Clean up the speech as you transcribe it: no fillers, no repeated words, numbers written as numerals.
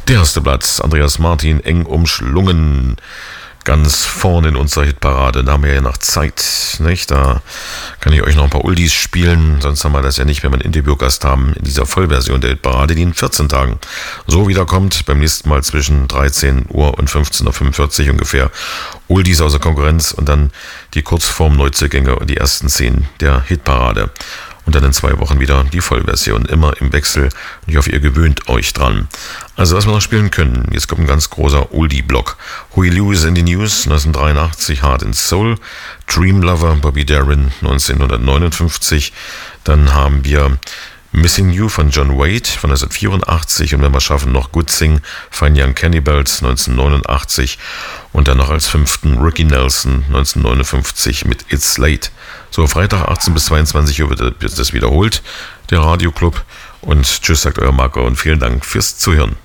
Der erste Platz, Andreas Martin, eng umschlungen. Ganz vorne in unserer Hitparade. Da haben wir ja noch Zeit, nicht? Da kann ich euch noch ein paar Oldies spielen. Sonst haben wir das ja nicht, wenn wir einen Interviewgast haben in dieser Vollversion der Hitparade, die in 14 Tagen so wiederkommt. Beim nächsten Mal zwischen 13 Uhr und 15.45 Uhr ungefähr. Oldies außer Konkurrenz und dann die Kurzform-Neuzugänge und die ersten 10 der Hitparade. Und dann in 2 Wochen wieder die Vollversion, immer im Wechsel. Und ich hoffe, ihr gewöhnt euch dran. Also, was wir noch spielen können, jetzt kommt ein ganz großer Oldie-Block. Huey Lewis in the News, 1983, Heart and Soul. Dream Lover, Bobby Darin, 1959. Dann haben wir Missing You von John Wade von 1984 und wenn wir schaffen, noch Good Thing, Fine Young Cannibals 1989 und dann noch als 5. Ricky Nelson 1959 mit It's Late. So, Freitag 18 bis 22 Uhr wird das wiederholt, der Radioclub. Und tschüss, sagt euer Marco und vielen Dank fürs Zuhören.